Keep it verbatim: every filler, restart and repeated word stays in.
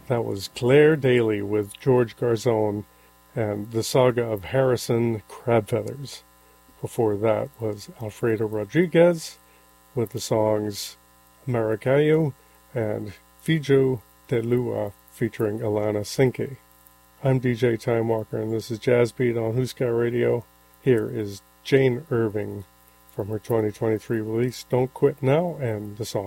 That was Claire Daly with George Garzone and the Saga of Harrison Crabfeathers. Before that was Alfredo Rodriguez with the songs Maracaibo and Fijo de Lua featuring Alana Sinke. I'm D J Time Walker, and this is Jazz Beat on Husker Radio. Here is Jane Irving from her twenty twenty-three release Don't Quit Now, and the song